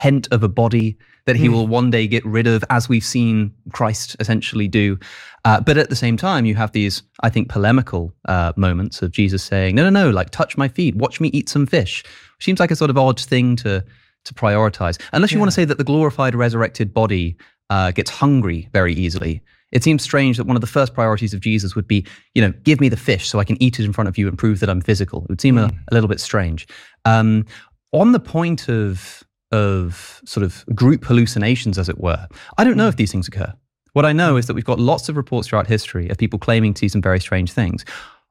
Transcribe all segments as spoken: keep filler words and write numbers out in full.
hint of a body that he Mm. will one day get rid of, as we've seen Christ essentially do. Uh, but at the same time, you have these, I think, polemical uh, moments of Jesus saying, no, no, no, like touch my feet, watch me eat some fish. Which seems like a sort of odd thing to to prioritize. Unless you Yeah. want to say that the glorified, resurrected body uh, gets hungry very easily. It seems strange that one of the first priorities of Jesus would be, you know, give me the fish so I can eat it in front of you and prove that I'm physical. It would seem Mm. a, a little bit strange. Um, on the point of of sort of group hallucinations, as it were, I don't know if these things occur. What I know is that we've got lots of reports throughout history of people claiming to see some very strange things.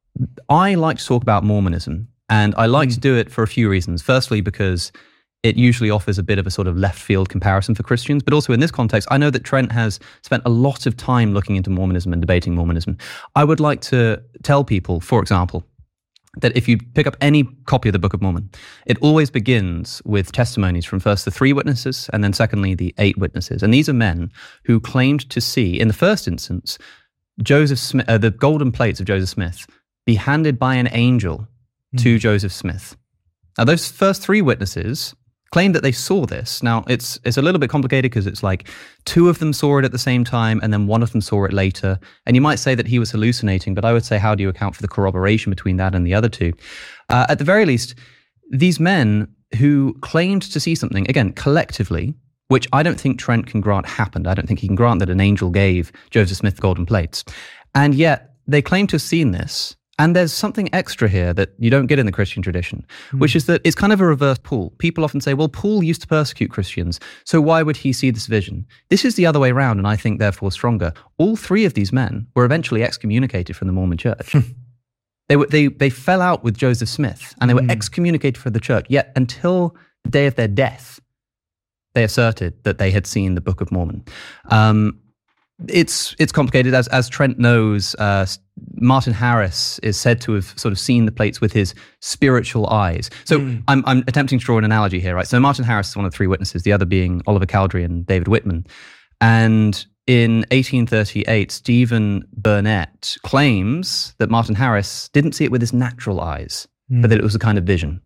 I like to talk about Mormonism, and I like Mm. to do it for a few reasons. Firstly, because it usually offers a bit of a sort of left field comparison for Christians, but also in this context, I know that Trent has spent a lot of time looking into Mormonism and debating Mormonism. I would like to tell people, for example, that if you pick up any copy of the Book of Mormon, it always begins with testimonies from first the three witnesses and then secondly the eight witnesses. And these are men who claimed to see, in the first instance, Joseph Smith, uh, the golden plates of Joseph Smith be handed by an angel to Joseph Smith. Now, those first three witnesses claimed that they saw this. Now, it's it's a little bit complicated because it's like two of them saw it at the same time and then one of them saw it later. And you might say that he was hallucinating, but I would say, how do you account for the corroboration between that and the other two? Uh, at the very least, these men who claimed to see something, again, collectively, which I don't think Trent can grant happened. I don't think he can grant that an angel gave Joseph Smith the golden plates. And yet, they claim to have seen this. And there's something extra here that you don't get in the Christian tradition, mm. which is that it's kind of a reverse Paul. People often say, well, Paul used to persecute Christians, so why would he see this vision? This is the other way around, and I think therefore stronger. All three of these men were eventually excommunicated from the Mormon church. they, were, they, they fell out with Joseph Smith, and they were mm. excommunicated from the church, yet until the day of their death, they asserted that they had seen the Book of Mormon. Um, It's it's complicated. As as Trent knows, uh, Martin Harris is said to have sort of seen the plates with his spiritual eyes. So mm. I'm I'm attempting to draw an analogy here, right? So Martin Harris is one of the three witnesses, the other being Oliver Cowdery and David Whitman. And in eighteen thirty-eight, Stephen Burnett claims that Martin Harris didn't see it with his natural eyes, mm. but that it was a kind of vision.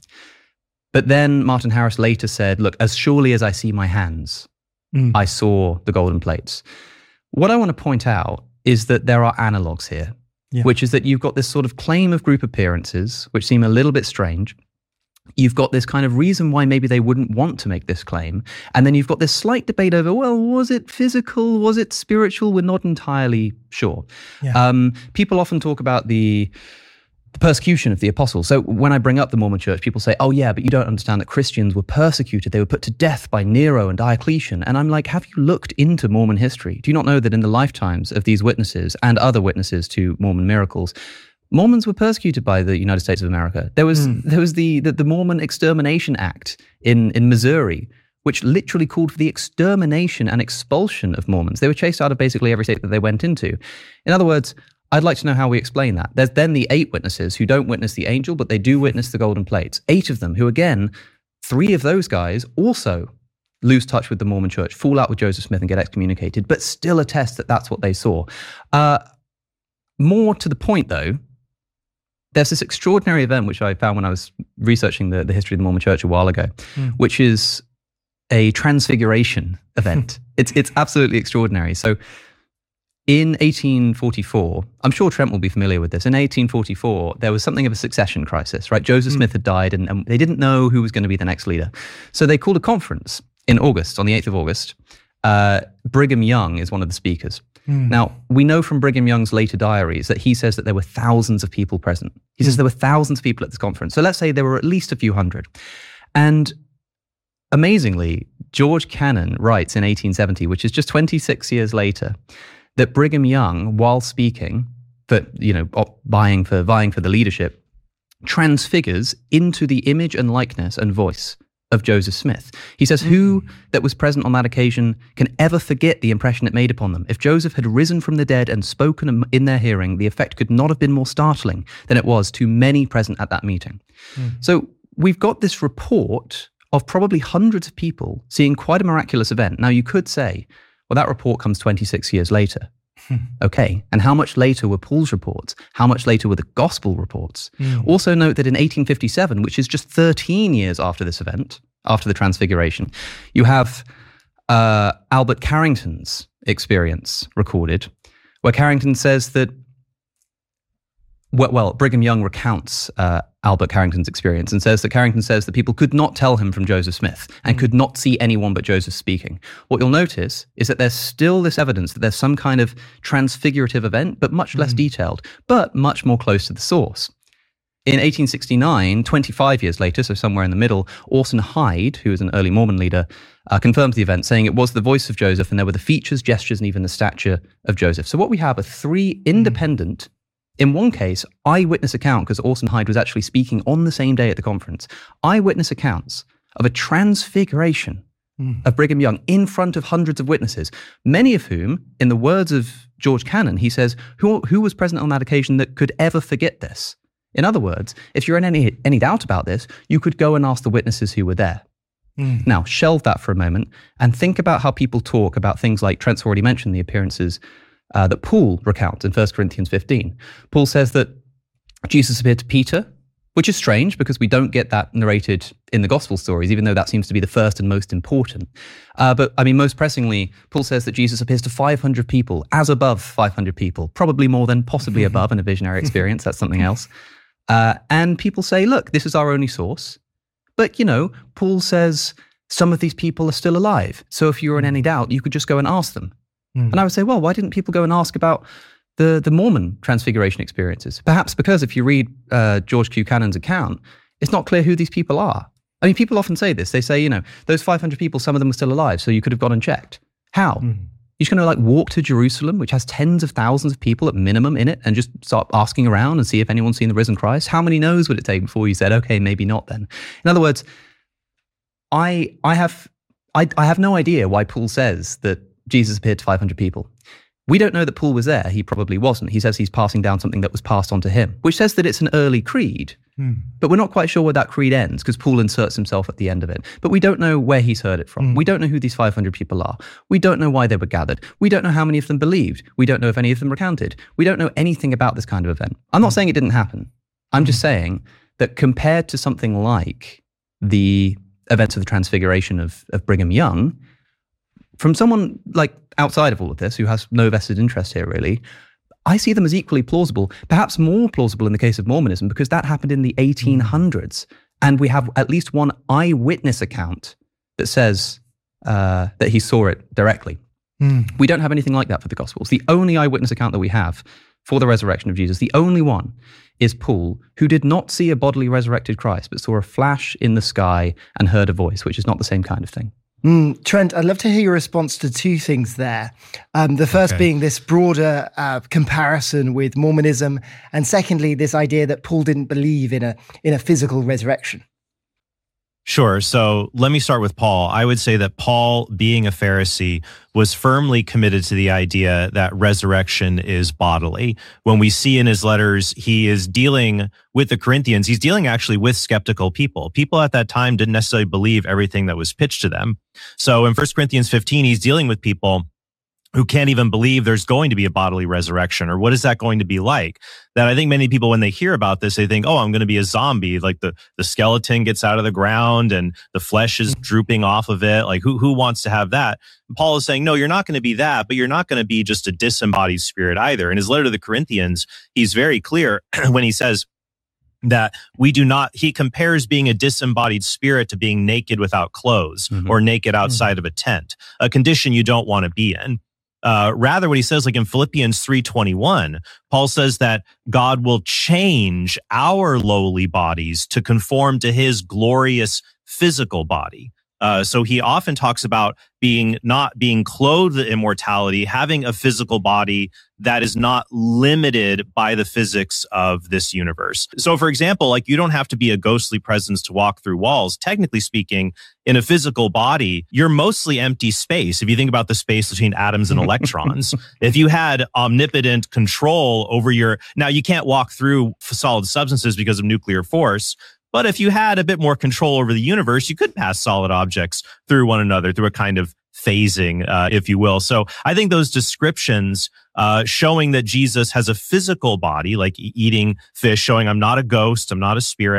But then Martin Harris later said, look, as surely as I see my hands, mm. I saw the golden plates. What I want to point out is that there are analogues here, yeah. which is that you've got this sort of claim of group appearances, which seem a little bit strange. You've got this kind of reason why maybe they wouldn't want to make this claim. And then you've got this slight debate over, well, was it physical? Was it spiritual? We're not entirely sure. Yeah. Um, people often talk about the... the persecution of the apostles. So when I bring up the Mormon church, people say, oh yeah, but you don't understand that Christians were persecuted. They were put to death by Nero and Diocletian. And I'm like, have you looked into Mormon history? Do you not know that in the lifetimes of these witnesses and other witnesses to Mormon miracles, Mormons were persecuted by the United States of America? There was mm. there was the, the, the Mormon Extermination Act in, in Missouri, which literally called for the extermination and expulsion of Mormons. They were chased out of basically every state that they went into. In other words, I'd like to know how we explain that. There's then the eight witnesses who don't witness the angel, but they do witness the golden plates. Eight of them who, again, three of those guys also lose touch with the Mormon church, fall out with Joseph Smith and get excommunicated, but still attest that that's what they saw. Uh, more to the point, though, there's this extraordinary event which I found when I was researching the, the history of the Mormon church a while ago, mm. which is a transfiguration event. it's it's absolutely extraordinary. So in eighteen forty-four, I'm sure Trent will be familiar with this. In eighteen forty-four, there was something of a succession crisis, right? Joseph mm. Smith had died and, and they didn't know who was going to be the next leader. So they called a conference in August, on the eighth of August. Uh, Brigham Young is one of the speakers. Mm. Now, we know from Brigham Young's later diaries that he says that there were thousands of people present. He mm. says there were thousands of people at this conference. So let's say there were at least a few hundred. And amazingly, George Cannon writes in eighteen seventy, which is just twenty-six years later, that Brigham Young, while speaking, for, you know, vying for, vying for the leadership, transfigures into the image and likeness and voice of Joseph Smith. He says, mm. who that was present on that occasion can ever forget the impression it made upon them? If Joseph had risen from the dead and spoken in their hearing, the effect could not have been more startling than it was to many present at that meeting. Mm. So we've got this report of probably hundreds of people seeing quite a miraculous event. Now, you could say, well, that report comes twenty-six years later. Okay, and how much later were Paul's reports? How much later were the gospel reports? Mm. Also note that in eighteen fifty-seven, which is just thirteen years after this event, after the Transfiguration. You have uh, Albert Carrington's experience recorded, where Carrington says that, well, well Brigham Young recounts uh, Albert Carrington's experience and says that Carrington says that people could not tell him from Joseph Smith and mm. could not see anyone but Joseph speaking. What you'll notice is that there's still this evidence that there's some kind of transfigurative event, but much less mm. detailed, but much more close to the source. In eighteen sixty-nine, twenty-five years later, so somewhere in the middle, Orson Hyde, who was an early Mormon leader, uh, confirms the event, saying it was the voice of Joseph, and there were the features, gestures, and even the stature of Joseph. So what we have are three independent, in one case, eyewitness account, because Orson Hyde was actually speaking on the same day at the conference, eyewitness accounts of a transfiguration mm. of Brigham Young in front of hundreds of witnesses, many of whom, in the words of George Cannon, he says, who, who was present on that occasion that could ever forget this? In other words, if you're in any, any doubt about this, you could go and ask the witnesses who were there. Mm. Now, shelve that for a moment and think about how people talk about things like, Trent's already mentioned the appearances uh, that Paul recounts in First Corinthians fifteen. Paul says that Jesus appeared to Peter, which is strange because we don't get that narrated in the gospel stories, even though that seems to be the first and most important. Uh, but I mean, most pressingly, Paul says that Jesus appears to five hundred people, as above five hundred people, probably more than possibly above in a visionary experience. That's something else. Uh, and people say, look, this is our only source. But, you know, Paul says some of these people are still alive. So if you're in any doubt, you could just go and ask them. Mm. And I would say, well, why didn't people go and ask about the, the Mormon transfiguration experiences? Perhaps because if you read uh, George Q. Cannon's account, it's not clear who these people are. I mean, people often say this. They say, you know, those five hundred people, some of them are still alive, so you could have gone and checked. How? Mm. You're just going to like walk to Jerusalem, which has tens of thousands of people at minimum in it, and just start asking around and see if anyone's seen the risen Christ? How many no's would it take before you said, okay, maybe not then? In other words, I I have I, I have no idea why Paul says that Jesus appeared to five hundred people. We don't know that Paul was there. He probably wasn't. He says he's passing down something that was passed on to him, which says that it's an early creed. Hmm. But we're not quite sure where that creed ends because Paul inserts himself at the end of it. But we don't know where he's heard it from. Hmm. We don't know who these five hundred people are. We don't know why they were gathered. We don't know how many of them believed. We don't know if any of them recounted. We don't know anything about this kind of event. I'm not hmm. saying it didn't happen. I'm hmm. just saying that compared to something like the events of the Transfiguration of, of Brigham Young, from someone like outside of all of this, who has no vested interest here really, I see them as equally plausible, perhaps more plausible in the case of Mormonism, because that happened in the eighteen hundreds. And we have at least one eyewitness account that says uh, that he saw it directly. Mm. We don't have anything like that for the Gospels. The only eyewitness account that we have for the resurrection of Jesus, the only one, is Paul, who did not see a bodily resurrected Christ, but saw a flash in the sky and heard a voice, which is not the same kind of thing. Mm, Trent, I'd love to hear your response to two things there. Um, the first okay. being this broader uh, comparison with Mormonism, and secondly, this idea that Paul didn't believe in a in a physical resurrection. Sure. So let me start with Paul. I would say that Paul, being a Pharisee, was firmly committed to the idea that resurrection is bodily. When we see in his letters, he is dealing with the Corinthians. He's dealing actually with skeptical people. People at that time didn't necessarily believe everything that was pitched to them. So in First Corinthians fifteen, he's dealing with people who can't even believe there's going to be a bodily resurrection, or what is that going to be like? That I think many people, when they hear about this, they think, oh, I'm going to be a zombie. Like the, the skeleton gets out of the ground and the flesh is drooping off of it. Like who, who wants to have that? And Paul is saying, no, you're not going to be that, but you're not going to be just a disembodied spirit either. In his letter to the Corinthians, he's very clear when he says that we do not, he compares being a disembodied spirit to being naked without clothes mm-hmm. or naked outside mm-hmm. of a tent, a condition you don't want to be in. Uh, rather, what he says, like in Philippians three twenty-one, Paul says that God will change our lowly bodies to conform to his glorious physical body. Uh, so he often talks about being not being clothed in immortality, having a physical body that is not limited by the physics of this universe. So, for example, like you don't have to be a ghostly presence to walk through walls. Technically speaking, in a physical body, you're mostly empty space. If you think about the space between atoms and electrons, if you had omnipotent control over your, now you can't walk through solid substances because of nuclear force. But if you had a bit more control over the universe, you could pass solid objects through one another through a kind of phasing, uh, if you will. So I think those descriptions uh, showing that Jesus has a physical body, like eating fish, showing I'm not a ghost, I'm not a spirit,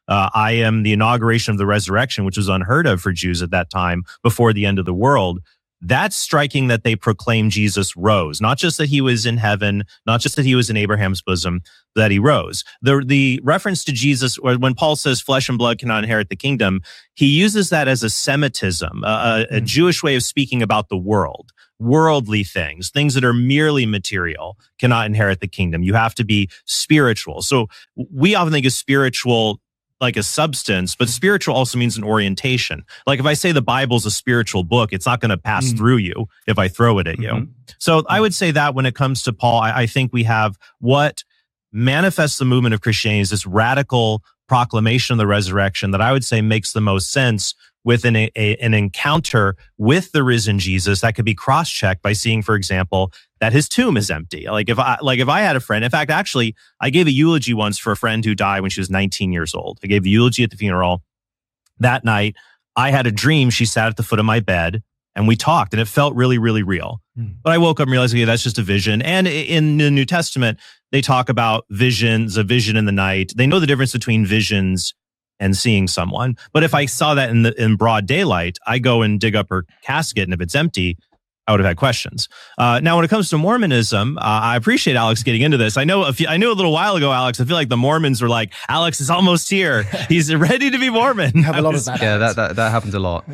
Uh, I am the inauguration of the resurrection, which was unheard of for Jews at that time before the end of the world. That's striking that they proclaim Jesus rose, not just that he was in heaven, not just that he was in Abraham's bosom, that he rose. The, the reference to Jesus, when Paul says flesh and blood cannot inherit the kingdom, he uses that as a Semitism, a, a Jewish way of speaking about the world. Worldly things, things that are merely material, cannot inherit the kingdom. You have to be spiritual. So we often think of spiritual like a substance, but spiritual also means an orientation. Like if I say the Bible's a spiritual book, it's not going to pass mm. through you if I throw it at you. Mm-hmm. So I would say that when it comes to Paul, I, I think we have what manifests the movement of Christianity is this radical proclamation of the resurrection that I would say makes the most sense with an, a, an encounter with the risen Jesus that could be cross-checked by seeing, for example, that his tomb is empty. Like if I, like if I had a friend, in fact, actually, I gave a eulogy once for a friend who died when she was nineteen years old. I gave the eulogy at the funeral. That night, I had a dream. She sat at the foot of my bed and we talked, and it felt really, really real. Hmm. But I woke up and realized, okay, that's just a vision. And in the New Testament, they talk about visions, a vision in the night. They know the difference between visions and seeing someone. But if I saw that in the in broad daylight, I go and dig up her casket, and if it's empty, I would have had questions. Uh, now, when it comes to Mormonism, uh, I appreciate Alex getting into this. I know a few, I knew a little while ago, Alex, I feel like the Mormons were like, Alex is almost here. He's ready to be Mormon. You have a lot of that. Yeah, that, that, that happens a lot.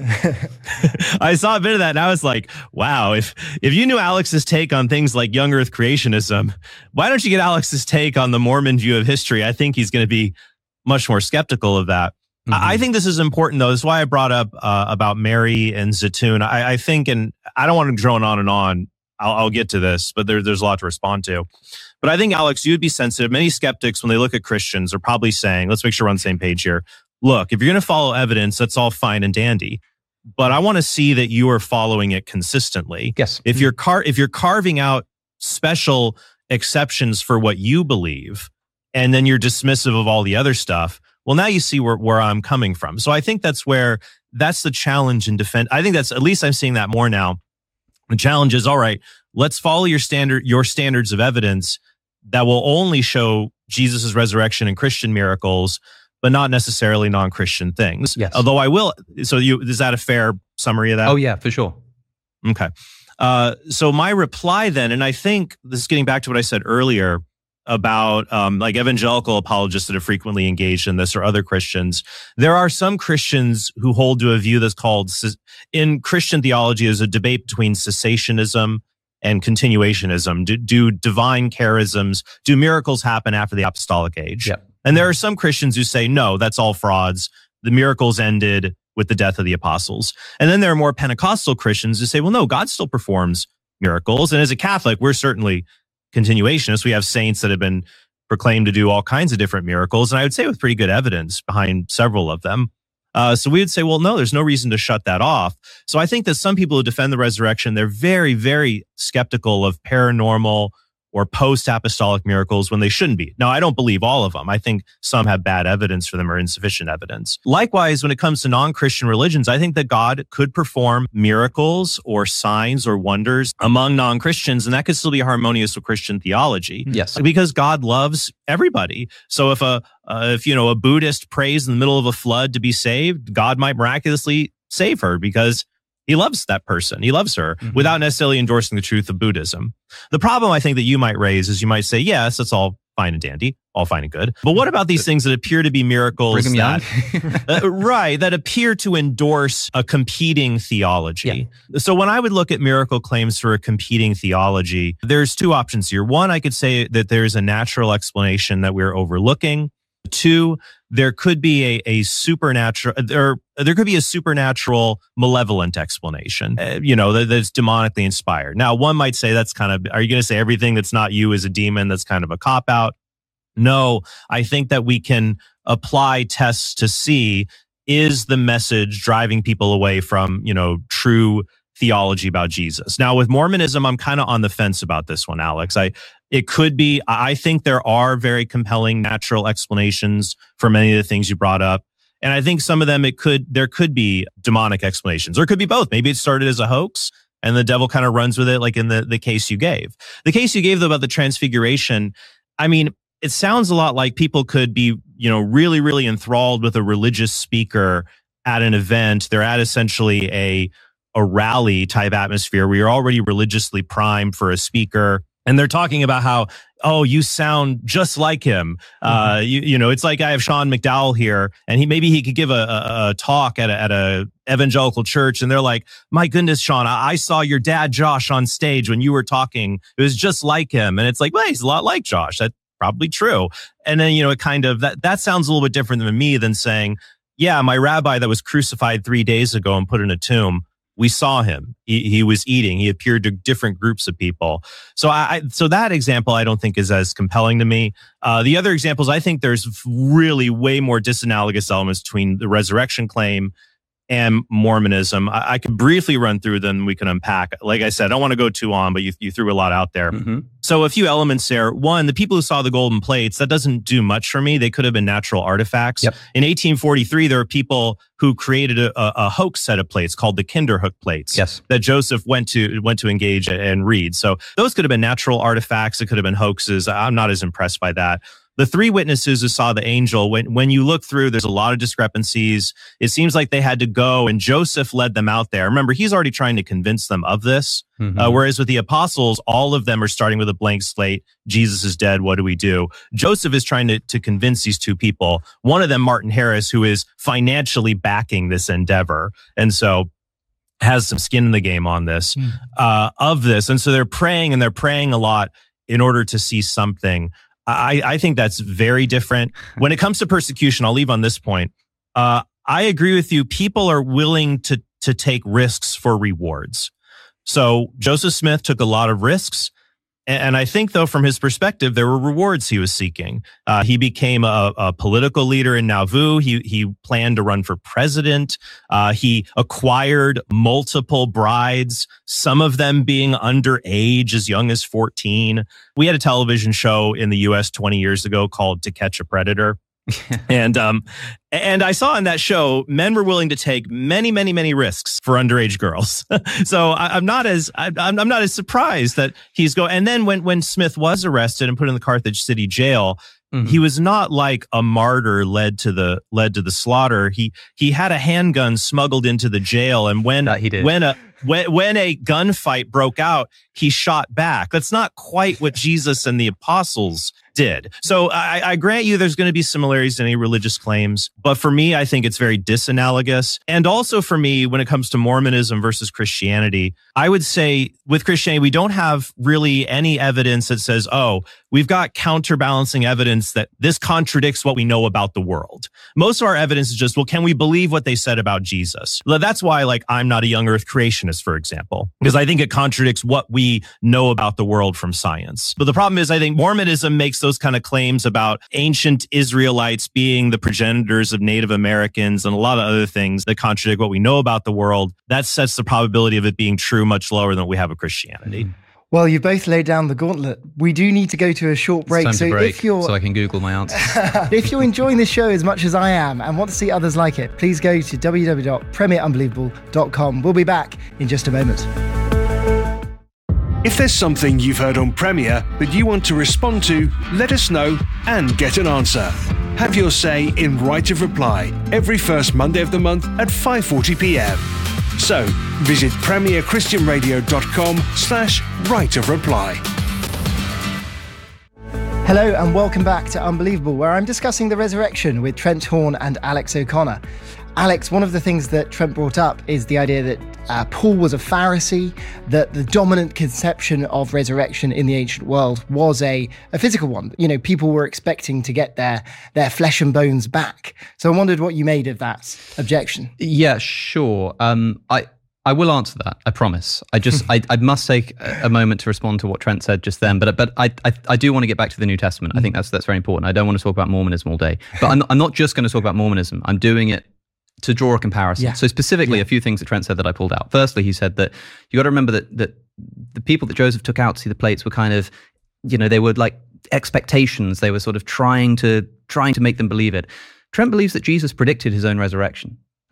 I saw a bit of that, and I was like, wow, if, if you knew Alex's take on things like young earth creationism, why don't you get Alex's take on the Mormon view of history? I think he's going to be much more skeptical of that. Mm-hmm. I think this is important, though. This is why I brought up uh, about Mary and Zaytoun. I, I think, and I don't want to drone on and on. I'll, I'll get to this, but there, there's a lot to respond to. But I think, Alex, you'd be sensitive. Many skeptics, when they look at Christians, are probably saying, let's make sure we're on the same page here. Look, if you're going to follow evidence, that's all fine and dandy. But I want to see that you are following it consistently. Yes. If you're car- if you're carving out special exceptions for what you believe, and then you're dismissive of all the other stuff, well, now you see where, where I'm coming from. So I think that's where, that's the challenge in defense. I think that's, at least I'm seeing that more now. The challenge is, all right, let's follow your standard, your standards of evidence that will only show Jesus' resurrection and Christian miracles, but not necessarily non-Christian things. Yes. Although I will, so you, is that a fair summary of that? Oh yeah, for sure. Okay. Uh, so my reply then, and I think this is getting back to what I said earlier, about um, like evangelical apologists that have frequently engaged in this, or other Christians. There are some Christians who hold to a view that's called, in Christian theology, is a debate between cessationism and continuationism. Do, do divine charisms, do miracles happen after the apostolic age? Yep. And there are some Christians who say, no, that's all frauds. The miracles ended with the death of the apostles. And then there are more Pentecostal Christians who say, well, no, God still performs miracles. And as a Catholic, we're certainly continuationists. We have saints that have been proclaimed to do all kinds of different miracles, and I would say with pretty good evidence behind several of them. Uh, so we would say, well, no, there's no reason to shut that off. So I think that some people who defend the resurrection, they're very, very skeptical of paranormal or post-apostolic miracles when they shouldn't be. Now, I don't believe all of them. I think some have bad evidence for them or insufficient evidence. Likewise, when it comes to non-Christian religions, I think that God could perform miracles or signs or wonders among non-Christians, and that could still be harmonious with Christian theology. Yes. Because God loves everybody. So if a, uh, if, you know, a Buddhist prays in the middle of a flood to be saved, God might miraculously save her because he loves that person. He loves her mm-hmm. without necessarily endorsing the truth of Buddhism. The problem I think that you might raise is you might say, yes, that's all fine and dandy, all fine and good. But what about these things that appear to be miracles Brigham that, uh, right, that appear to endorse a competing theology? Yeah. So when I would look at miracle claims for a competing theology, there's two options here. One, I could say that there's a natural explanation that we're overlooking. Two, there could be a, a supernatural, there, there could be a supernatural malevolent explanation, uh, you know, that, that's demonically inspired. Now, one might say that's kind of, are you going to say everything that's not you is a demon? That's kind of a cop-out. No, I think that we can apply tests to see, is the message driving people away from, you know, true theology about Jesus? Now, with Mormonism, I'm kind of on the fence about this one, Alex. I, It could be, I think there are very compelling natural explanations for many of the things you brought up. And I think some of them, it could, there could be demonic explanations, or it could be both. Maybe it started as a hoax and the devil kind of runs with it, like in the, the case you gave. The case you gave, though, about the transfiguration, I mean, it sounds a lot like people could be, you know, really, really enthralled with a religious speaker at an event. They're at essentially a a rally type atmosphere where you're already religiously primed for a speaker. And they're talking about how, oh, you sound just like him. Mm-hmm. Uh, you, you know, it's like I have Sean McDowell here, and he maybe he could give a, a, a talk at a, at a evangelical church, and they're like, my goodness, Sean, I, I saw your dad Josh on stage when you were talking. It was just like him. And it's like, well, he's a lot like Josh. That's probably true. And then, you know, it kind of, that, that sounds a little bit different than me than saying, yeah, my rabbi that was crucified three days ago and put in a tomb, we saw him. He, he was eating. He appeared to different groups of people. So I, so that example I don't think is as compelling to me. Uh, the other examples, I think there's really way more disanalogous elements between the resurrection claim and Mormonism. I, I could briefly run through them. We can unpack. Like I said, I don't want to go too on, but you, you threw a lot out there. Mm-hmm. So a few elements there. One, the people who saw the golden plates, that doesn't do much for me. They could have been natural artifacts. Yep. In eighteen forty-three, there were people who created a, a, a hoax set of plates called the Kinderhook plates. Yes. That Joseph went to went to engage and read. So those could have been natural artifacts. It could have been hoaxes. I'm not as impressed by that. The three witnesses who saw the angel, when, when you look through, there's a lot of discrepancies. It seems like they had to go, and Joseph led them out there. Remember, he's already trying to convince them of this. Mm-hmm. Uh, whereas with the apostles, all of them are starting with a blank slate. Jesus is dead. What do we do? Joseph is trying to, to convince these two people. One of them, Martin Harris, who is financially backing this endeavor. And so has some skin in the game on this, mm. uh, of this. And so they're praying, and they're praying a lot in order to see something. I, I think that's very different. When it comes to persecution, I'll leave on this point. Uh, I agree with you. People are willing to to take risks for rewards. So Joseph Smith took a lot of risks. And I think, though, from his perspective, there were rewards he was seeking. Uh, he became a, a political leader in Nauvoo. He he planned to run for president. Uh, he acquired multiple brides, some of them being underage, as young as fourteen. We had a television show in the U S twenty years ago called To Catch a Predator. and um and I saw in that show, men were willing to take many, many, many risks for underage girls. So I, I'm not as I, I'm, I'm not as surprised that he's going. And then when when Smith was arrested and put in the Carthage City jail, mm-hmm. he was not like a martyr led to the led to the slaughter. He he had a handgun smuggled into the jail, and when that he did. when a when when a gunfight broke out, he shot back. That's not quite what Jesus and the apostles did. So I, I grant you there's going to be similarities to any religious claims. But for me, I think it's very disanalogous. And also for me, when it comes to Mormonism versus Christianity, I would say with Christianity, we don't have really any evidence that says, oh, we've got counterbalancing evidence that this contradicts what we know about the world. Most of our evidence is just, well, can we believe what they said about Jesus? That's why, like, I'm not a young earth creationist, for example, because I think it contradicts what we know about the world from science. But the problem is, I think Mormonism makes those kind of claims about ancient Israelites being the progenitors of Native Americans and a lot of other things that contradict what we know about the world. That sets the probability of it being true much lower than what we have with Christianity. Mm. Well, you both laid down the gauntlet. We do need to go to a short break. It's time so to break, if you're, so I can Google my answer. If you're enjoying this show as much as I am and want to see others like it, please go to w w w dot premier unbelievable dot com. We'll be back in just a moment. If there's something you've heard on Premier that you want to respond to, let us know and get an answer. Have your say in Right of Reply every first Monday of the month at five forty p m. So visit premier christian radio dot com slash right of reply. Hello and welcome back to Unbelievable, where I'm discussing the resurrection with Trent Horn and Alex O'Connor. Alex, one of the things that Trent brought up is the idea that uh, Paul was a Pharisee, that the dominant conception of resurrection in the ancient world was a, a physical one. You know, people were expecting to get their, their flesh and bones back. So I wondered what you made of that objection. Yeah, sure. Um, I I will answer that. I promise. I just I, I must take a moment to respond to what Trent said just then. But but I I, I do want to get back to the New Testament. I think that's that's very important. I don't want to talk about Mormonism all day. But I'm I'm not just going to talk about Mormonism. I'm doing it to draw a comparison. Yeah. So specifically, yeah. a few things that Trent said that I pulled out. Firstly, he said that you got to remember that that the people that Joseph took out to see the plates were kind of, you know, they were like expectations. They were sort of trying to trying to make them believe it. Trent believes that Jesus predicted his own resurrection.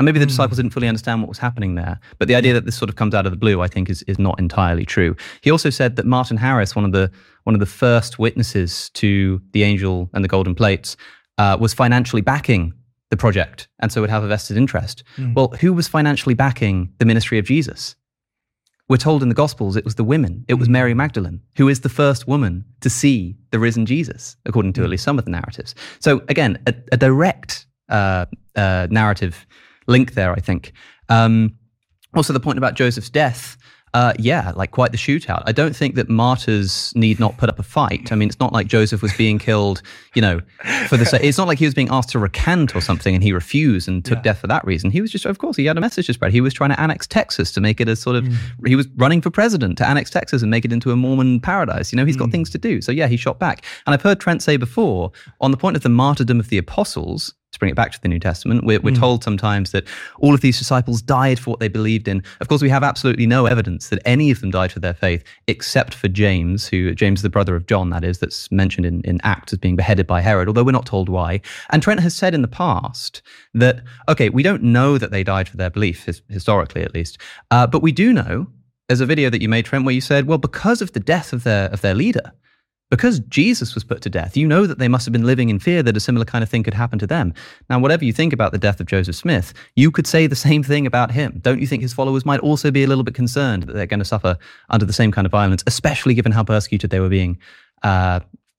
And maybe the disciples didn't fully understand what was happening there. But the idea that this sort of comes out of the blue, I think, is, is not entirely true. He also said that Martin Harris, one of the one of the first witnesses to the angel and the golden plates, uh, was financially backing the project, and so would have a vested interest. Mm. Well, who was financially backing the ministry of Jesus? We're told in the Gospels it was the women. It was Mary Magdalene, who is the first woman to see the risen Jesus, according to at least some of the narratives. So again, a, a direct uh, uh, narrative link there, I think. Um, also, the point about Joseph's death, uh, yeah, like quite the shootout. I don't think that martyrs need not put up a fight. I mean, it's not like Joseph was being killed, you know, for the sake. It's not like he was being asked to recant or something and he refused and took yeah. death for that reason. He was just, of course, he had a message to spread. He was trying to annex Texas to make it a sort of, mm. he was running for president to annex Texas and make it into a Mormon paradise. You know, he's got mm. things to do. So yeah, he shot back. And I've heard Trent say before, on the point of the martyrdom of the apostles, to bring it back to the New Testament, we're, we're mm. told sometimes that all of these disciples died for what they believed in. Of course, we have absolutely no evidence that any of them died for their faith, except for James, who James, the brother of John, that is, that's mentioned in, in Acts as being beheaded by Herod, although we're not told why. And Trent has said in the past that, okay, we don't know that they died for their belief, his, historically at least, uh, but we do know, there's a video that you made, Trent, where you said, well, because of the death of their of their leader, because Jesus was put to death, you know that they must have been living in fear that a similar kind of thing could happen to them. Now, whatever you think about the death of Joseph Smith, you could say the same thing about him. Don't you think his followers might also be a little bit concerned that they're going to suffer under the same kind of violence, especially given how persecuted they were being uh,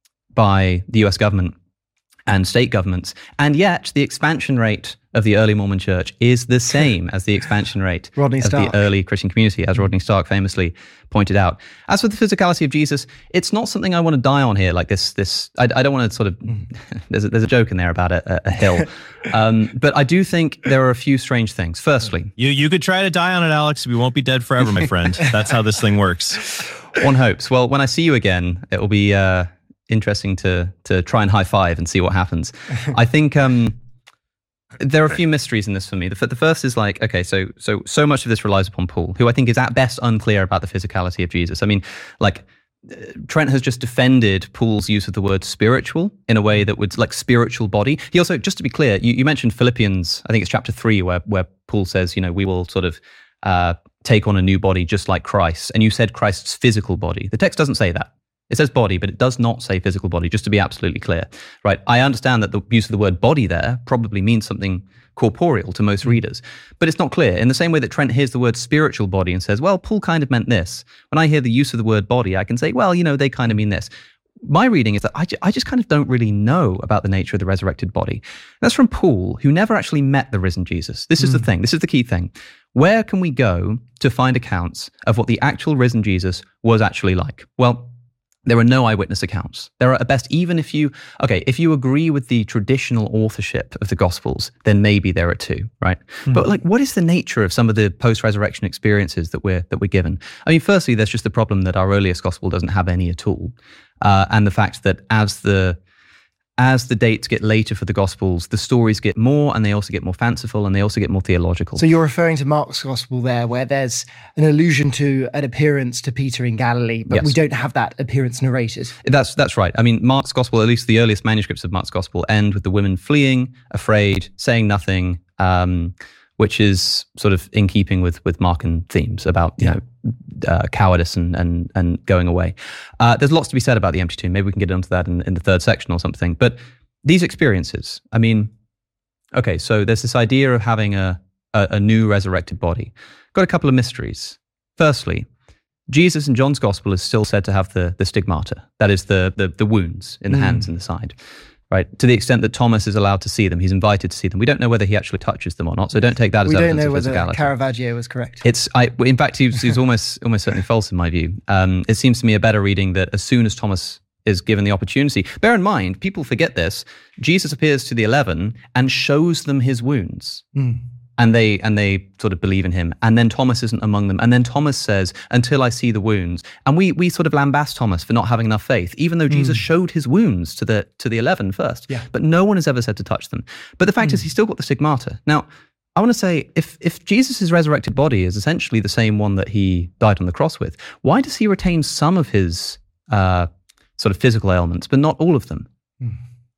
by the U S government and state governments? And yet, the expansion rate of the early Mormon church is the same as the expansion rate Rodney of Stark. the early Christian community, as Rodney Stark famously pointed out. As for the physicality of Jesus, it's not something I want to die on here. Like this, this I, I don't want to sort of. There's a, there's a joke in there about a, a hill, um, but I do think there are a few strange things. Firstly, you you could try to die on it, Alex. We won't be dead forever, my friend. That's how this thing works. One hopes. Well, when I see you again, it will be uh, interesting to to try and high five and see what happens. I think. Um, There are a few mysteries in this for me. The, the first is like, okay, so so so much of this relies upon Paul, who I think is at best unclear about the physicality of Jesus. I mean, like, Trent has just defended Paul's use of the word spiritual in a way that would, like, spiritual body. He also, just to be clear, you, you mentioned Philippians, I think it's chapter three, where where Paul says, you know, we will sort of uh, take on a new body just like Christ. And you said Christ's physical body. The text doesn't say that. It says body, but it does not say physical body, just to be absolutely clear, right? I understand that the use of the word body there probably means something corporeal to most readers, but it's not clear. In the same way that Trent hears the word spiritual body and says, well, Paul kind of meant this. When I hear the use of the word body, I can say, well, you know, they kind of mean this. My reading is that I, ju- I just kind of don't really know about the nature of the resurrected body. That's from Paul, who never actually met the risen Jesus. This is mm. the thing. This is the key thing. Where can we go to find accounts of what the actual risen Jesus was actually like? Well, there are no eyewitness accounts. There are at best, even if you, okay, if you agree with the traditional authorship of the Gospels, then maybe there are two, right? Mm. But like, what is the nature of some of the post-resurrection experiences that we're that we're given? I mean, firstly, there's just the problem that our earliest Gospel doesn't have any at all, uh, and the fact that as the as the dates get later for the Gospels, the stories get more, and they also get more fanciful, and they also get more theological. So you're referring to Mark's Gospel there, where there's an allusion to an appearance to Peter in Galilee, but yes. we don't have that appearance narrated. That's that's right. I mean, Mark's Gospel, at least the earliest manuscripts of Mark's Gospel, end with the women fleeing, afraid, saying nothing, um, which is sort of in keeping with with Markan themes about, you yeah. know, uh, cowardice and, and and going away. Uh, there's lots to be said about the empty tomb. Maybe we can get onto that in, in the third section or something. But these experiences, I mean, okay, so there's this idea of having a, a, a new resurrected body. Got a couple of mysteries. Firstly, Jesus in John's Gospel is still said to have the, the stigmata, that is the, the, the wounds in the mm. hands and the side. Right, to the extent that Thomas is allowed to see them, he's invited to see them. We don't know whether he actually touches them or not, so don't take that as we evidence of physicality. We don't know whether Caravaggio was correct. It's, I, in fact, he's, he's almost almost certainly false in my view. Um, it seems to me a better reading that as soon as Thomas is given the opportunity, bear in mind, people forget this, Jesus appears to the eleven and shows them his wounds. Mm. And they and they sort of believe in him. And then Thomas isn't among them. And then Thomas says, until I see the wounds. And we we sort of lambast Thomas for not having enough faith, even though Jesus mm. showed his wounds to the to the eleven first. Yeah. But no one has ever said to touch them. But the fact mm. is, he's still got the stigmata. Now, I want to say, if if Jesus' resurrected body is essentially the same one that he died on the cross with, why does he retain some of his uh, sort of physical ailments, but not all of them? Mm.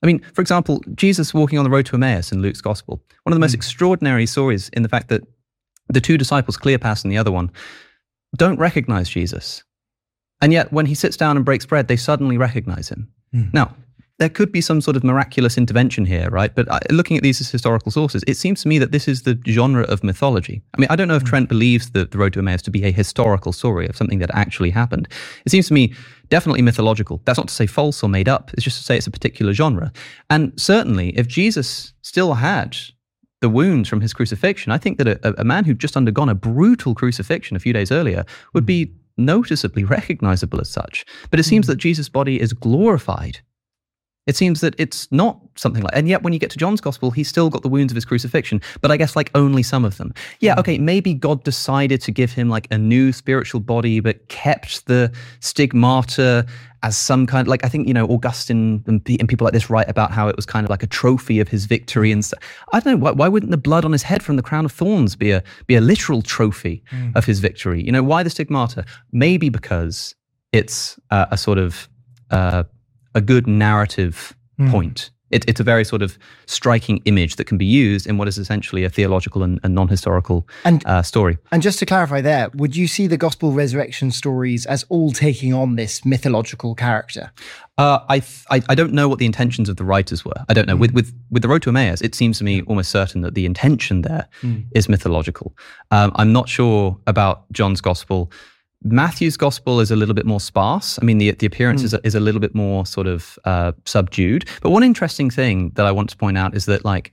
I mean, for example, Jesus walking on the road to Emmaus in Luke's gospel, one of the most mm. extraordinary stories in the fact that the two disciples, Cleopas and the other one, don't recognize Jesus. And yet when he sits down and breaks bread, they suddenly recognize him. Mm. Now, there could be some sort of miraculous intervention here, right? But looking at these as historical sources, it seems to me that this is the genre of mythology. I mean, I don't know if Trent believes the, the Road to Emmaus to be a historical story of something that actually happened. It seems to me definitely mythological. That's not to say false or made up. It's just to say it's a particular genre. And certainly, if Jesus still had the wounds from his crucifixion, I think that a, a man who'd just undergone a brutal crucifixion a few days earlier would be noticeably recognizable as such. But it seems that Jesus' body is glorified. It seems that it's not something like, and yet when you get to John's gospel, he's still got the wounds of his crucifixion, but I guess like only some of them. Yeah, okay, maybe God decided to give him like a new spiritual body, but kept the stigmata as some kind, like I think, you know, Augustine and, and people like this write about how it was kind of like a trophy of his victory and stuff. I don't know, why, why wouldn't the blood on his head from the crown of thorns be a, be a literal trophy mm. of his victory? You know, why the stigmata? Maybe because it's uh, a sort of, uh, a good narrative mm. point. It, it's a very sort of striking image that can be used in what is essentially a theological and, and non-historical and, uh, story. And just to clarify there, would you see the gospel resurrection stories as all taking on this mythological character? Uh, I, th- I I don't know what the intentions of the writers were. I don't know. Mm. With with with the Road to Emmaus, it seems to me almost certain that the intention there mm. is mythological. Um, I'm not sure about John's gospel. Matthew's gospel is a little bit more sparse. I mean, the the appearance mm. is, a, is a little bit more sort of uh, subdued. But one interesting thing that I want to point out is that, like,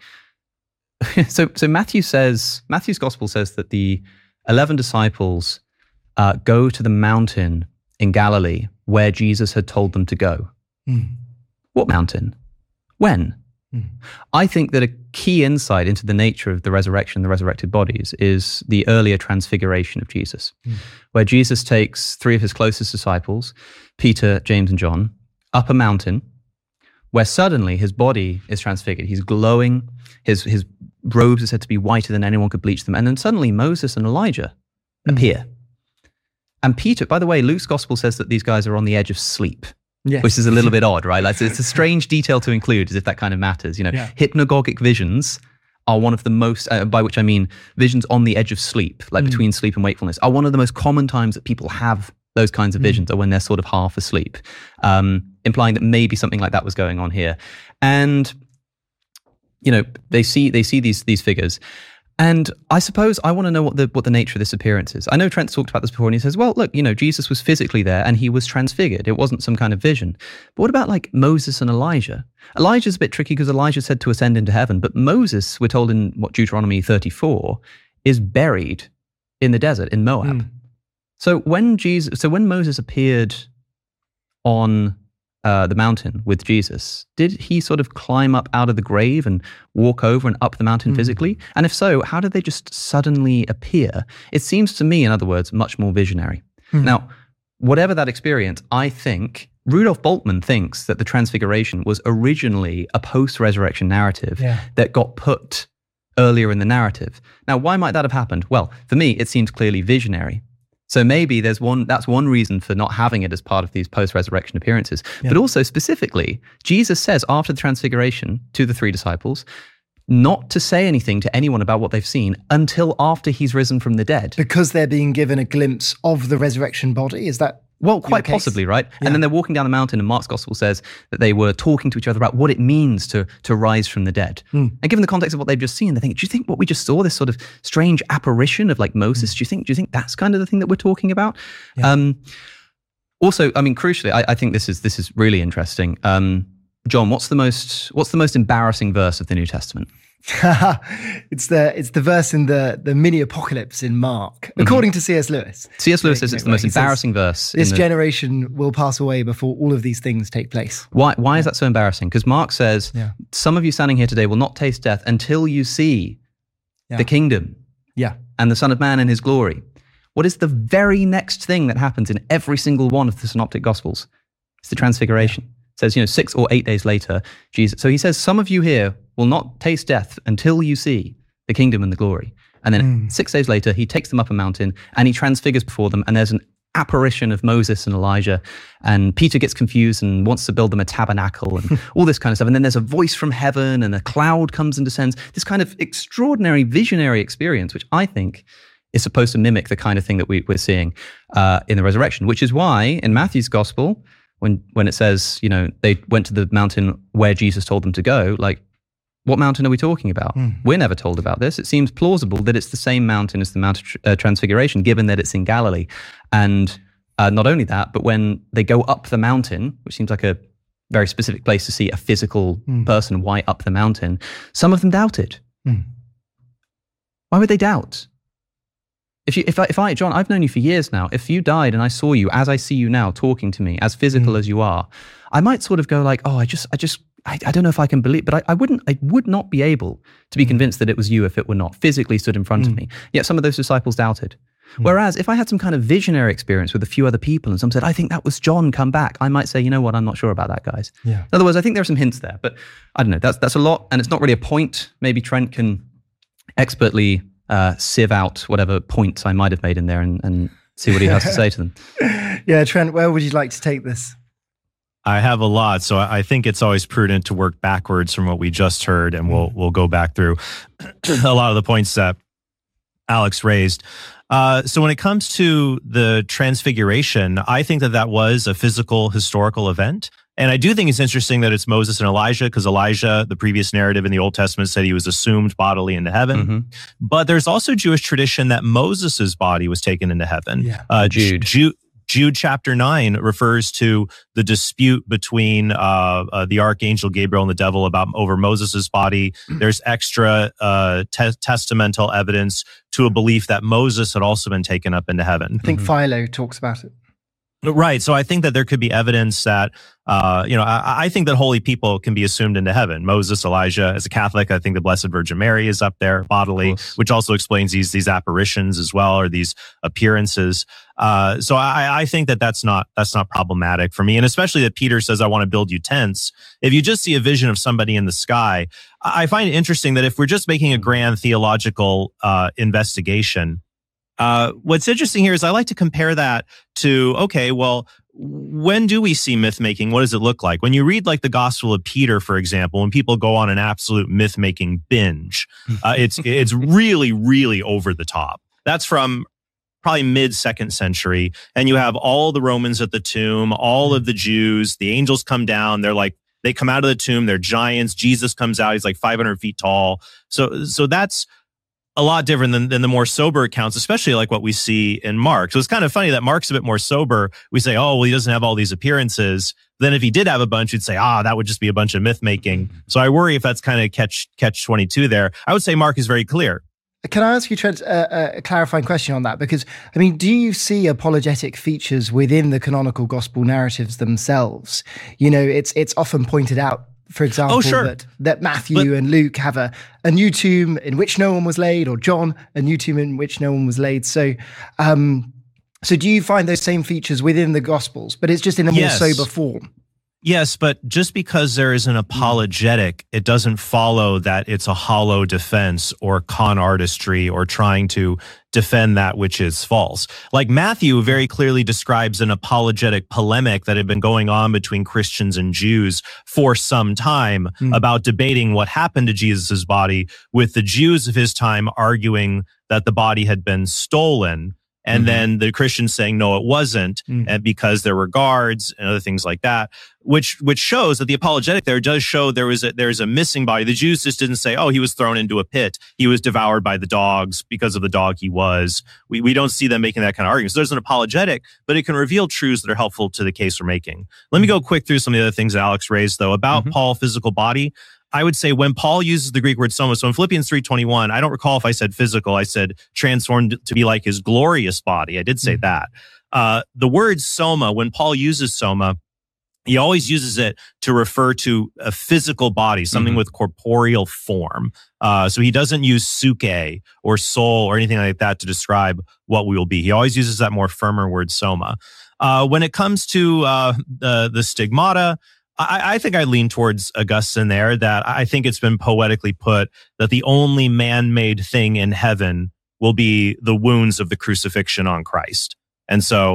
so so Matthew says, Matthew's gospel says that the eleven disciples uh, go to the mountain in Galilee where Jesus had told them to go. Mm. What mountain? When? Mm. I think that a key insight into the nature of the resurrection, the resurrected bodies, is the earlier transfiguration of Jesus, mm. where Jesus takes three of his closest disciples, Peter, James, and John, up a mountain where suddenly his body is transfigured. He's glowing. His, his robes are said to be whiter than anyone could bleach them. And then suddenly Moses and Elijah mm. appear. And Peter, by the way, Luke's gospel says that these guys are on the edge of sleep. Yes. Which is a little bit odd, right? Like, it's a strange detail to include, as if that kind of matters. You know, yeah. Hypnagogic visions are one of the most, uh, by which I mean visions on the edge of sleep, like mm. between sleep and wakefulness, are one of the most common times that people have those kinds of visions, mm. are when they're sort of half asleep, um, implying that maybe something like that was going on here. And, you know, they see they see these these figures. And I suppose I want to know what the what the nature of this appearance is. I know Trent's talked about this before, and he says, well, look, you know, Jesus was physically there and he was transfigured. It wasn't some kind of vision. But what about like Moses and Elijah? Elijah's a bit tricky because Elijah said to ascend into heaven, but Moses, we're told in what Deuteronomy thirty-four, is buried in the desert in Moab. Mm. So when Jesus, so when Moses appeared on Uh, the mountain with Jesus, did he sort of climb up out of the grave and walk over and up the mountain mm. physically? And if so, how did they just suddenly appear? It seems to me, in other words, much more visionary. Mm. Now, whatever that experience, I think Rudolf Bultmann thinks that the Transfiguration was originally a post-resurrection narrative yeah. that got put earlier in the narrative. Now, why might that have happened? Well, for me, it seems clearly visionary. So maybe there's one, that's one reason for not having it as part of these post-resurrection appearances. Yeah. But also specifically, Jesus says after the Transfiguration to the three disciples, not to say anything to anyone about what they've seen until after he's risen from the dead. Because they're being given a glimpse of the resurrection body? Is that Well, quite possibly, right? Yeah. And then they're walking down the mountain, and Mark's gospel says that they were talking to each other about what it means to to rise from the dead. Mm. And given the context of what they've just seen, they think, do you think what we just saw, this sort of strange apparition of like Moses, mm. do you think do you think that's kind of the thing that we're talking about? Yeah. Um, also, I mean, crucially, I, I think this is this is really interesting. Um, John, what's the most what's the most embarrassing verse of the New Testament? it's the it's the verse in the the mini apocalypse in Mark, according mm-hmm. to C S Lewis. C S Lewis says it's the most embarrassing verse. This the... generation will pass away before all of these things take place. Why why yeah. is that so embarrassing? Because Mark says, yeah. some of you standing here today will not taste death until you see yeah. the kingdom yeah. and the Son of Man in his glory. What is the very next thing that happens in every single one of the synoptic gospels? It's the Transfiguration. Yeah. It says, you know, six or eight days later, Jesus. So he says, some of you here will not taste death until you see the kingdom and the glory. And then mm. six days later, he takes them up a mountain and he transfigures before them. And there's an apparition of Moses and Elijah, and Peter gets confused and wants to build them a tabernacle and all this kind of stuff. And then there's a voice from heaven and a cloud comes and descends. This kind of extraordinary visionary experience, which I think is supposed to mimic the kind of thing that we, we're seeing uh, in the resurrection, which is why in Matthew's gospel, when when it says, you know, they went to the mountain where Jesus told them to go, like, what mountain are we talking about? Mm. We're never told about this. It seems plausible that it's the same mountain as the Mount of uh, Transfiguration, given that it's in Galilee. And uh, not only that, but when they go up the mountain, which seems like a very specific place to see a physical mm. person, why up the mountain? Some of them doubted. Mm. Why would they doubt? If you, if I, if I, John, I've known you for years now. If you died and I saw you as I see you now, talking to me, as physical mm. as you are, I might sort of go like, oh, I just, I just, I, I don't know if I can believe, but I, I wouldn't, I would not be able to be convinced that it was you if it were not physically stood in front mm. of me. Yet some of those disciples doubted. Mm. Whereas if I had some kind of visionary experience with a few other people and someone said, I think that was John, come back, I might say, you know what, I'm not sure about that, guys. Yeah. In other words, I think there are some hints there, but I don't know, that's, that's a lot, and it's not really a point. Maybe Trent can expertly uh, sieve out whatever points I might have made in there and, and see what he has to say to them. Yeah, Trent, where would you like to take this? I have a lot, so I think it's always prudent to work backwards from what we just heard, and we'll we'll go back through a lot of the points that Alex raised. Uh, so when it comes to the Transfiguration, I think that that was a physical, historical event. And I do think it's interesting that it's Moses and Elijah, because Elijah, the previous narrative in the Old Testament, said he was assumed bodily into heaven. Mm-hmm. But there's also Jewish tradition that Moses's body was taken into heaven. Yeah. Uh, Jude. Jude. Jude chapter nine refers to the dispute between uh, uh, the archangel Gabriel and the devil about over Moses's body. There's extra uh, te- testamental evidence to a belief that Moses had also been taken up into heaven. I think mm-hmm. Philo talks about it. Right. So I think that there could be evidence that, uh, you know, I, I think that holy people can be assumed into heaven. Moses, Elijah. As a Catholic, I think the Blessed Virgin Mary is up there bodily, which also explains these these apparitions as well, or these appearances. Uh, so I, I think that that's not that's not problematic for me, and especially that Peter says, "I want to build you tents." If you just see a vision of somebody in the sky, I find it interesting that if we're just making a grand theological uh, investigation. Uh, what's interesting here is I like to compare that to, okay, well, when do we see myth making? What does it look like? When you read like the Gospel of Peter, for example, when people go on an absolute myth making binge, uh, it's it's really, really over the top. That's from probably mid second century. And you have all the Romans at the tomb, all of the Jews, the angels come down. They're like, they come out of the tomb. They're giants. Jesus comes out. He's like five hundred feet tall. So, so that's a lot different than, than the more sober accounts, especially like what we see in Mark. So it's kind of funny that Mark's a bit more sober. We say, oh, well, he doesn't have all these appearances. Then if he did have a bunch, you'd say, ah, that would just be a bunch of myth making. So I worry if that's kind of catch catch twenty-two there. I would say Mark is very clear. Can I ask you, Trent, uh, a clarifying question on that? Because, I mean, do you see apologetic features within the canonical gospel narratives themselves? You know, it's it's often pointed out, for example, oh, sure. that, that Matthew but, and Luke have a, a new tomb in which no one was laid, or John, a new tomb in which no one was laid. So um, so do you find those same features within the Gospels, but it's just in a more yes. sober form? Yes, but just because there is an apologetic, it doesn't follow that it's a hollow defense or con artistry or trying to defend that which is false. Like Matthew very clearly describes an apologetic polemic that had been going on between Christians and Jews for some time mm. about debating what happened to Jesus's body, with the Jews of his time arguing that the body had been stolen. And mm-hmm. then the Christians saying, no, it wasn't, mm-hmm. and because there were guards and other things like that, which which shows that the apologetic there does show there was a, there's a missing body. The Jews just didn't say, oh, he was thrown into a pit. He was devoured by the dogs because of the dog he was. We we don't see them making that kind of argument. So there's an apologetic, but it can reveal truths that are helpful to the case we're making. Let me go quick through some of the other things that Alex raised, though, about mm-hmm. Paul's physical body. I would say when Paul uses the Greek word soma, so in Philippians three twenty-one, I don't recall if I said physical, I said transformed to be like his glorious body. I did say mm-hmm. that. Uh, the word soma, when Paul uses soma, he always uses it to refer to a physical body, something mm-hmm. with corporeal form. Uh, so he doesn't use suke or soul or anything like that to describe what we will be. He always uses that more firmer word soma. Uh, when it comes to uh, the, the stigmata, I, I think I lean towards Augustine there, that I think it's been poetically put that the only man-made thing in heaven will be the wounds of the crucifixion on Christ. And so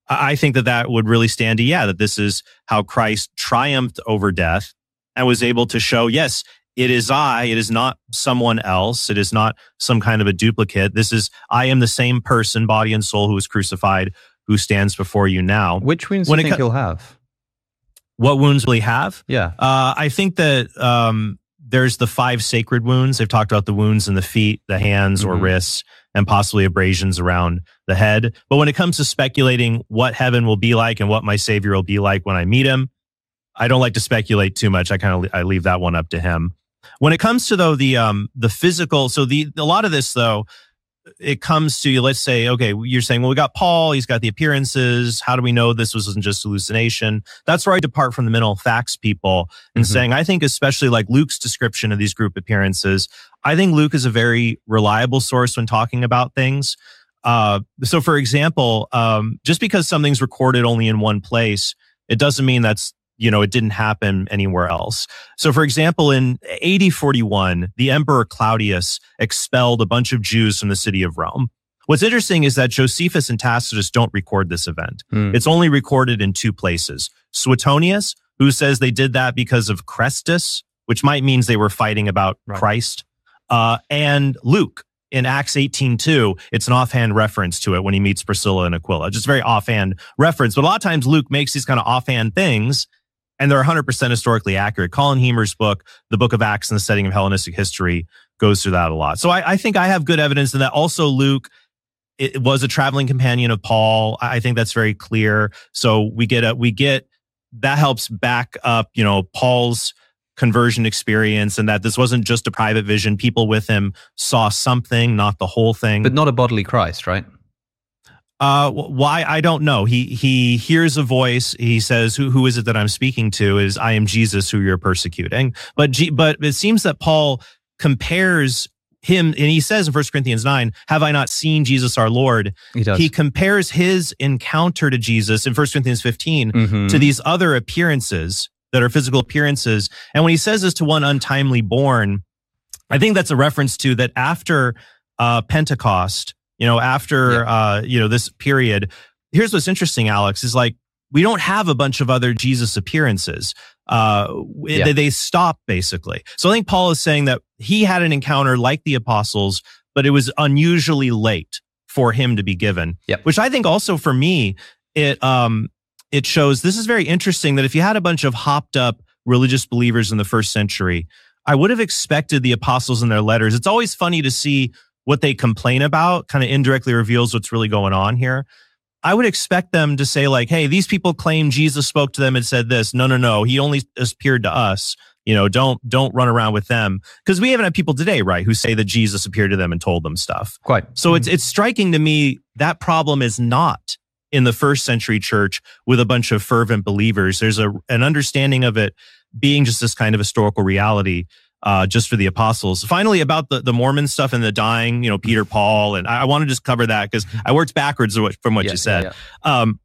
I think that that would really stand to, yeah, that this is how Christ triumphed over death and was able to show, yes, it is I, it is not someone else, it is not some kind of a duplicate. This is, I am the same person, body and soul, who was crucified, who stands before you now. Which wounds do you think co- he'll have? What wounds will he have? Yeah. Uh, I think that um, there's the five sacred wounds. They've talked about the wounds in the feet, the hands mm-hmm. or wrists, and possibly abrasions around the head. But when it comes to speculating what heaven will be like and what my Savior will be like when I meet him, I don't like to speculate too much. I kind of I leave that one up to him. When it comes to though the um the physical, so the a lot of this though, it comes to, let's say, okay, you're saying, well, we got Paul, he's got the appearances. How do we know this wasn't just hallucination? That's where I depart from the mental facts people and mm-hmm. saying, I think especially like Luke's description of these group appearances, I think Luke is a very reliable source when talking about things. Uh, so for example, um, just because something's recorded only in one place, it doesn't mean that's, you know, it didn't happen anywhere else. So for example, in A D forty-one, the Emperor Claudius expelled a bunch of Jews from the city of Rome. What's interesting is that Josephus and Tacitus don't record this event. Mm. It's only recorded in two places. Suetonius, who says they did that because of Chrestus, which might means they were fighting about right. Christ, uh, and Luke. In Acts eighteen two, it's an offhand reference to it when he meets Priscilla and Aquila. Just very offhand reference. But a lot of times Luke makes these kind of offhand things, and they're one hundred percent historically accurate. Colin Hemer's book, The Book of Acts and the Setting of Hellenistic History, goes through that a lot. So I, I think I have good evidence in that. Also, Luke it was a traveling companion of Paul. I think that's very clear. So we get a, we get that helps back up, you know, Paul's conversion experience, and that this wasn't just a private vision. People with him saw something, not the whole thing. But not a bodily Christ, right? Uh, why? I don't know. He, he hears a voice. He says, who, who is it that I'm speaking to? Is I am Jesus who you're persecuting. But, G, but it seems that Paul compares him, and he says in First Corinthians nine, have I not seen Jesus our Lord? He does. He compares his encounter to Jesus in First Corinthians fifteen mm-hmm. to these other appearances that are physical appearances. And when he says this to one untimely born, I think that's a reference to that after uh, Pentecost, you know, after, yeah. uh, you know, this period. Here's what's interesting, Alex, is like, we don't have a bunch of other Jesus appearances. Uh, yeah. they, they stop basically. So I think Paul is saying that he had an encounter like the apostles, but it was unusually late for him to be given, yep. which I think also for me, it, um, it shows, this is very interesting that if you had a bunch of hopped up religious believers in the first century, I would have expected the apostles in their letters. It's always funny to see what they complain about, kind of indirectly reveals what's really going on here. I would expect them to say like, hey, these people claim Jesus spoke to them and said this. No, no, no. He only appeared to us. You know, don't, don't run around with them. Because we even have people today, right, who say that Jesus appeared to them and told them stuff. Quite. So mm-hmm. it's, it's striking to me that problem is not in the first century church with a bunch of fervent believers. There's a, an understanding of it being just this kind of historical reality. Uh, just for the apostles. Finally, about the, the Mormon stuff and the dying, you know, Peter, Paul, and I, I want to just cover that because I worked backwards from what yeah, you said. Yeah, yeah. Um,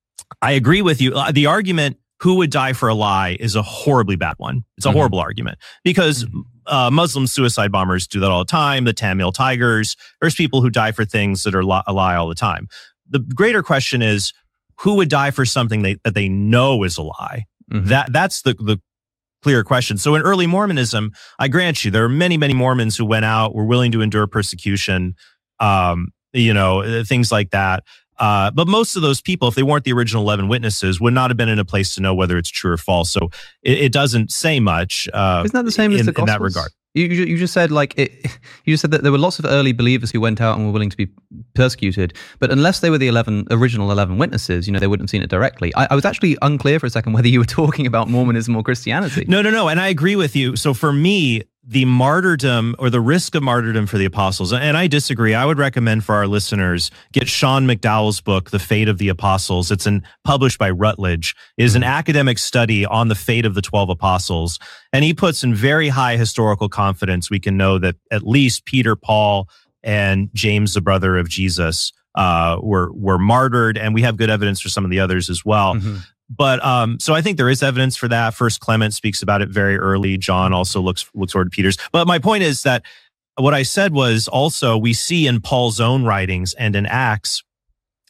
I agree with you. Uh, the argument, who would die for a lie, is a horribly bad one. It's a mm-hmm. horrible argument because uh, Muslim suicide bombers do that all the time. The Tamil Tigers, there's people who die for things that are li- a lie all the time. The greater question is, who would die for something they, that they know is a lie? Mm-hmm. That That's the the clear question. So in early Mormonism, I grant you, there are many, many Mormons who went out, were willing to endure persecution, um, you know, things like that. Uh, but most of those people, if they weren't the original eleven witnesses, would not have been in a place to know whether it's true or false. So it, it doesn't say much. Uh, Isn't that the same in, as the Gospels? In that regard. You, you just said like it, you just said that there were lots of early believers who went out and were willing to be persecuted, but unless they were the eleven original eleven witnesses, you know, they wouldn't have seen it directly. I, I was actually unclear for a second whether you were talking about Mormonism or Christianity. No, no, no, and I agree with you. So for me, the martyrdom or the risk of martyrdom for the apostles, and I disagree. I would recommend for our listeners get Sean McDowell's book, The Fate of the Apostles. It's an, published by Routledge. It is an academic study on the fate of the twelve apostles, and he puts in very high historical confidence we can know that at least Peter, Paul, and James, the brother of Jesus, uh, were were martyred, and we have good evidence for some of the others as well. Mm-hmm. But um, so I think there is evidence for that. First Clement speaks about it very early. John also looks looks toward Peter's. But my point is that what I said was also we see in Paul's own writings and in Acts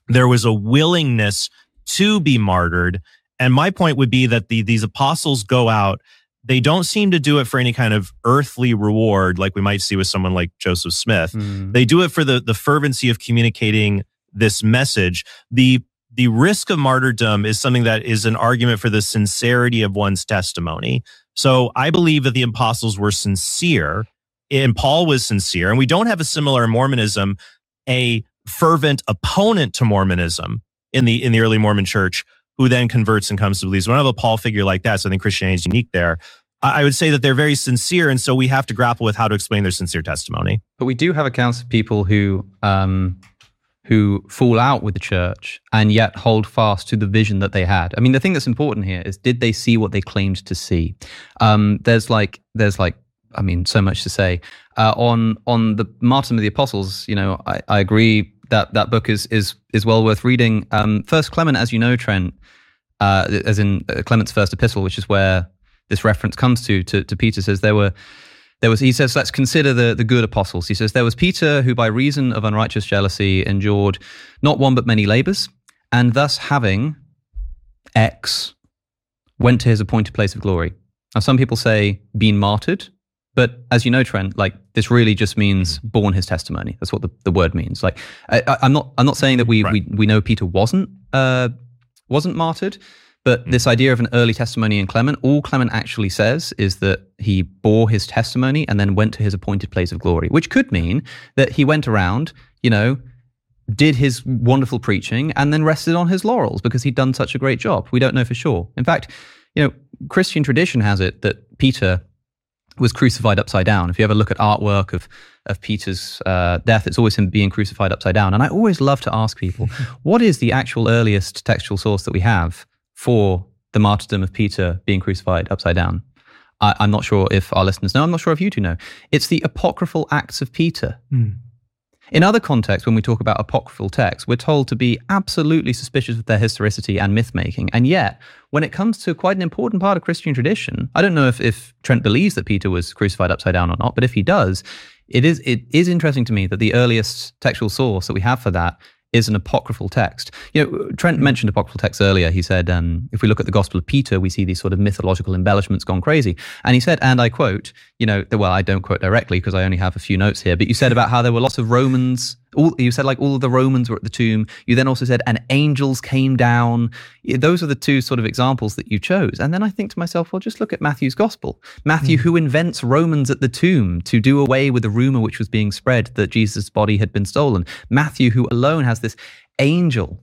there was a willingness to be martyred. And my point would be that the these apostles go out. They don't seem to do it for any kind of earthly reward, like we might see with someone like Joseph Smith. Mm. They do it for the, the fervency of communicating this message. The The risk of martyrdom is something that is an argument for the sincerity of one's testimony. So I believe that the apostles were sincere, and Paul was sincere, and we don't have a similar in Mormonism, a fervent opponent to Mormonism in the in the early Mormon church who then converts and comes to believe. So we don't have a Paul figure like that, so I think Christianity is unique there. I would say that they're very sincere, and so we have to grapple with how to explain their sincere testimony. But we do have accounts of people who um, who fall out with the church and yet hold fast to the vision that they had. I mean, the thing that's important here is, did they see what they claimed to see? Um, there's like, there's like, I mean, so much to say uh, on on the Martyrdom of the Apostles. You know, I, I agree that that book is is is well worth reading. Um, First Clement, as you know, Trent, uh, as in Clement's first epistle, which is where this reference comes to, to, to Peter, says there were, there was, he says, let's consider the, the good apostles. He says, there was Peter who by reason of unrighteous jealousy endured not one but many labors, and thus having X went to his appointed place of glory. Now, some people say been martyred, but as you know, Trent, like this really just means borne his testimony. That's what the, the word means. Like, I, I, I'm not, I'm not saying that we, right. we, we know Peter wasn't, uh, wasn't martyred. But this idea of an early testimony in Clement, all Clement actually says is that he bore his testimony and then went to his appointed place of glory, which could mean that he went around, you know, did his wonderful preaching and then rested on his laurels because he'd done such a great job. We don't know for sure. In fact, you know, Christian tradition has it that Peter was crucified upside down. If you ever look at artwork of of Peter's uh, death, it's always him being crucified upside down. And I always love to ask people, what is the actual earliest textual source that we have for the martyrdom of Peter being crucified upside down? I, I'm not sure if our listeners know. I'm not sure if you two know. It's the apocryphal Acts of Peter. Mm. In other contexts, when we talk about apocryphal texts, we're told to be absolutely suspicious of their historicity and myth-making. And yet, when it comes to quite an important part of Christian tradition, I don't know if, if Trent believes that Peter was crucified upside down or not, but if he does, it is it is interesting to me that the earliest textual source that we have for that is an apocryphal text. You know, Trent mentioned apocryphal texts earlier. He said, um, if we look at the Gospel of Peter, we see these sort of mythological embellishments gone crazy. And he said, and I quote, you know, well, I don't quote directly because I only have a few notes here, but you said about how there were lots of Romans, all, you said like all of the Romans were at the tomb. You then also said, and angels came down. Those are the two sort of examples that you chose. And then I think to myself, well, just look at Matthew's Gospel. Matthew, mm. who invents Romans at the tomb to do away with the rumor which was being spread that Jesus' body had been stolen. Matthew, who alone has this angel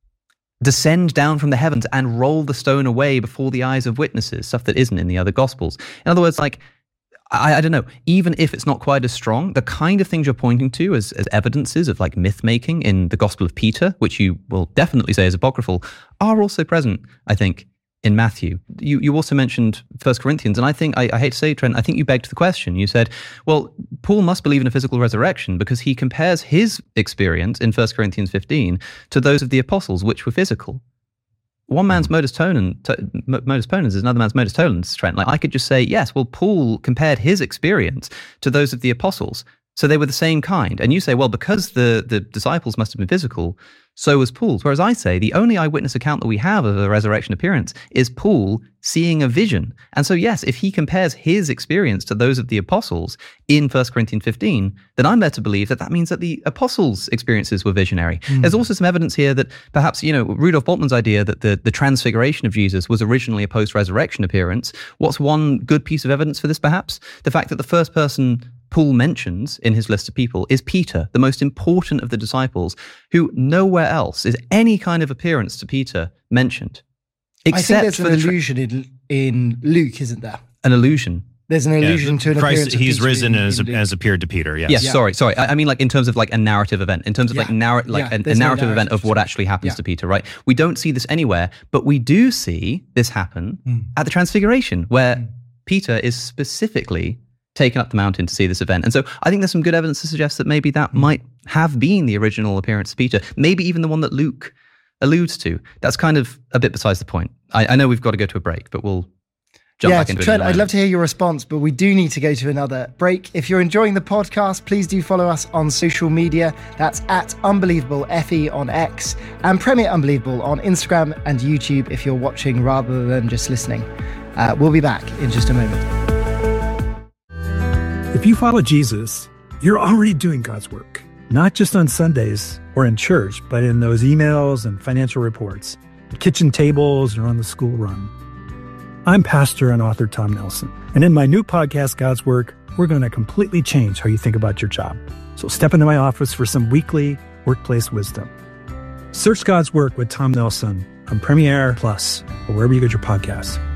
descend down from the heavens and roll the stone away before the eyes of witnesses, stuff that isn't in the other Gospels. In other words, like, I, I don't know, even if it's not quite as strong, the kind of things you're pointing to as, as evidences of like myth-making in the Gospel of Peter, which you will definitely say is apocryphal, are also present, I think, in Matthew. You you also mentioned First Corinthians, and I think, I, I hate to say it, Trent, I think you begged the question. You said, well, Paul must believe in a physical resurrection because he compares his experience in First Corinthians fifteen to those of the apostles, which were physical. One man's modus tollens, to, modus ponens is another man's modus tollens, Trent. Like, I could just say, yes, well, Paul compared his experience to those of the apostles, so they were the same kind. And you say, well, because the, the disciples must have been physical, so was Paul's. Whereas I say the only eyewitness account that we have of a resurrection appearance is Paul seeing a vision. And so, yes, if he compares his experience to those of the apostles in First Corinthians fifteen, then I'm led to believe that that means that the apostles' experiences were visionary. Mm. There's also some evidence here that perhaps, you know, Rudolf Bultmann's idea that the, the transfiguration of Jesus was originally a post-resurrection appearance. What's one good piece of evidence for this, perhaps? The fact that the first person Paul mentions in his list of people is Peter, the most important of the disciples, who nowhere else is any kind of appearance to Peter mentioned. Except I think there's for an the tra- allusion in, in Luke, isn't there? An allusion? There's an allusion yeah, to an Christ, appearance of he's Peter risen in, and has, in has appeared to Peter, yes. Yes, Yeah. sorry, sorry. I, I mean like in terms of like a narrative event, in terms of Yeah. like, narr- like Yeah, a, a there's no narrative event narrative. of what actually happens Yeah. to Peter, right? We don't see this anywhere, but we do see this happen Mm. at the Transfiguration, where Mm. Peter is specifically taken up the mountain to see this event. And so I think there's some good evidence to suggest that maybe that mm. might have been the original appearance of Peter, maybe even the one that Luke alludes to. That's kind of a bit besides the point. I, I know we've got to go to a break, but we'll jump yeah, back into Trent, it. I'd love to hear your response, but we do need to go to another break. If you're enjoying the podcast, please do follow us on social media. That's at Unbelievable F E on X and Premier Unbelievable on Instagram and YouTube if you're watching rather than just listening. Uh, we'll be back in just a moment. If you follow Jesus, you're already doing God's work, not just on Sundays or in church, but in those emails and financial reports, the kitchen tables, or on the school run. I'm pastor and author Tom Nelson, and in my new podcast, God's Work, we're going to completely change how you think about your job. So step into my office for some weekly workplace wisdom. Search God's Work with Tom Nelson on Premiere Plus or wherever you get your podcasts.